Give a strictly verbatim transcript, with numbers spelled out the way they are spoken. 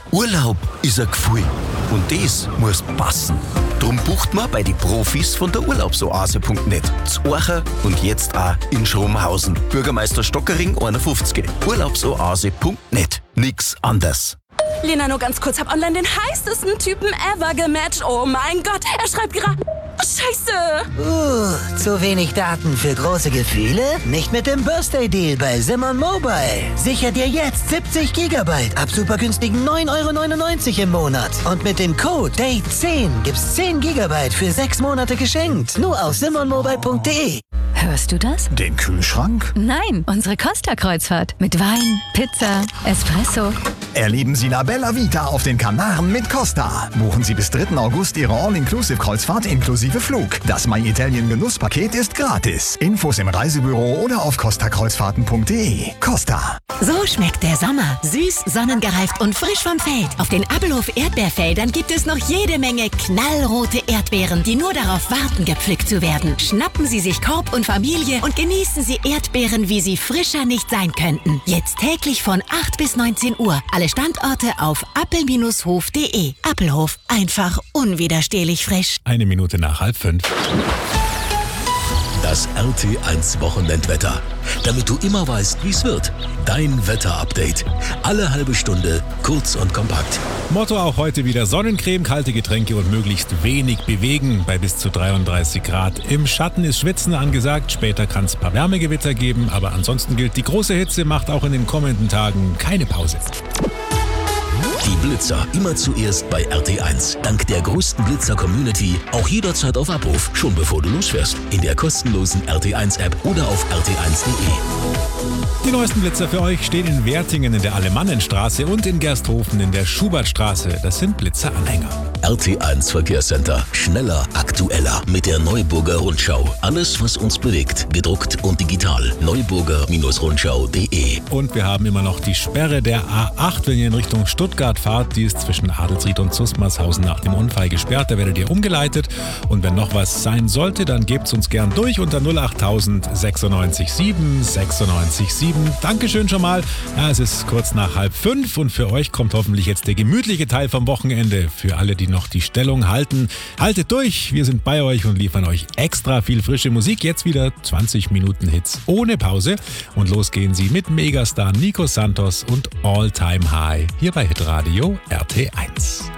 Urlaub ist ein Gefühl und das muss passen. Drum bucht man bei den Profis von der Urlaubsoase punkt net. Z Orcha und jetzt auch in Schromhausen. Bürgermeister Stockering einundfünfzig. Urlaubsoase punkt net. Nix anders. Lena, nur ganz kurz, hab online den heißesten Typen ever gematcht. Oh mein Gott, er schreibt gerade... Oh, Scheiße! Uh, zu wenig Daten für große Gefühle? Nicht mit dem Birthday-Deal bei Simon Mobile. Sicher dir jetzt siebzig Gigabyte ab super günstigen neun Euro neunundneunzig im Monat. Und mit dem Code D A T E zehn gibt's zehn Gigabyte für sechs Monate geschenkt. Nur auf simon mobile punkt de. Hörst du das? Den Kühlschrank? Nein, unsere Costa-Kreuzfahrt. Mit Wein, Pizza, Espresso. Erleben Sie La Bella Vita auf den Kanaren mit Costa. Buchen Sie bis dritten August Ihre All-Inclusive-Kreuzfahrt inklusive Flug. Das My Italian Genusspaket ist gratis. Infos im Reisebüro oder auf costa kreuzfahrten punkt de. Costa. So schmeckt der Sommer. Süß, sonnengereift und frisch vom Feld. Auf den Appelhof Erdbeerfeldern gibt es noch jede Menge knallrote Erdbeeren, die nur darauf warten, gepflückt zu werden. Schnappen Sie sich Korb und Familie und genießen Sie Erdbeeren, wie sie frischer nicht sein könnten. Jetzt täglich von acht bis neunzehn Uhr. Alle Standorte auf appel Bindestrich hof punkt de. Appelhof. Einfach unwiderstehlich frisch. Eine Minute nach halb fünf. Das R T eins Wochenendwetter. Damit du immer weißt, wie es wird. Dein Wetterupdate. Alle halbe Stunde, kurz und kompakt. Motto auch heute wieder Sonnencreme, kalte Getränke und möglichst wenig bewegen bei bis zu dreiunddreißig Grad. Im Schatten ist Schwitzen angesagt, später kann es ein paar Wärmegewitter geben, aber ansonsten gilt, die große Hitze macht auch in den kommenden Tagen keine Pause. Die Blitzer immer zuerst bei R T eins. Dank der größten Blitzer-Community auch jederzeit auf Abruf, schon bevor du losfährst. In der kostenlosen R T eins App oder auf r t eins punkt de. Die neuesten Blitzer für euch stehen in Wertingen in der Alemannenstraße und in Gersthofen in der Schubertstraße. Das sind Blitzer-Anhänger. R T eins Verkehrscenter. Schneller, aktueller mit der Neuburger Rundschau. Alles, was uns bewegt, gedruckt und digital. neuburger Rundschau punkt de. Und wir haben immer noch die Sperre der A acht, wenn ihr in Richtung Stuttgart fahrt. Die ist zwischen Adelsried und Zusmarshausen nach dem Unfall gesperrt. Da werdet ihr umgeleitet. Und wenn noch was sein sollte, dann gebt's uns gern durch unter null acht null null sechsundneunzig sieben sechsundneunzig sieben. Dankeschön schon mal. Ja, es ist kurz nach halb fünf und für euch kommt hoffentlich jetzt der gemütliche Teil vom Wochenende. Für alle, die noch die Stellung halten, haltet durch. Wir sind bei euch und liefern euch extra viel frische Musik. Jetzt wieder zwanzig Minuten Hits ohne Pause. Und los gehen sie mit Megastar Nico Santos und All Time High hier bei Hitradio R T eins.